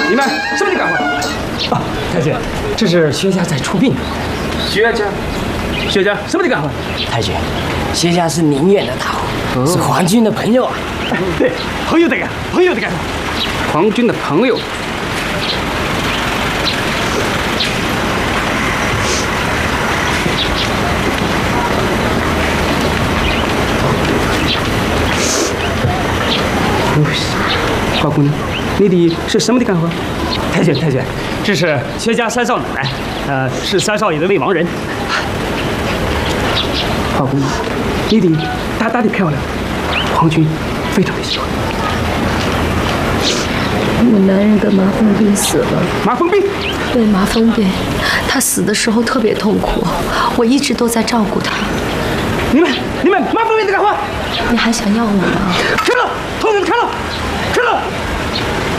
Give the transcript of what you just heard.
你们什么地干活？啊，太君，这是薛家在出殡。薛家什么地干活？ 太君，薛家是宁远的大户，是皇军的朋友啊。 对，朋友的干活。皇军的朋友。花姑娘，你的是什么的干活？太君，这是薛家三少奶奶，是三少爷的未亡人。花姑娘，你的大大的漂亮，皇军非常的喜欢。 我男人得麻风病死了。 麻风病？ 对，麻风病。他死的时候特别痛苦，我一直都在照顾他。 你们麻风病的干活？ 你还想要我吗？ 吃了，同志们吃了。